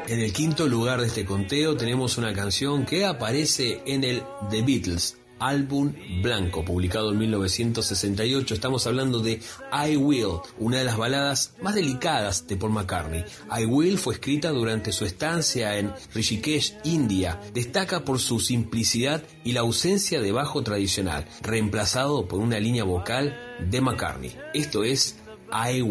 En el quinto lugar de este conteo tenemos una canción que aparece en el The Beatles, álbum blanco, publicado en 1968. Estamos hablando de I Will, una de las baladas más delicadas de Paul McCartney. I Will fue escrita durante su estancia en Rishikesh, India. Destaca por su simplicidad y la ausencia de bajo tradicional, reemplazado por una línea vocal de McCartney. Esto es I Will.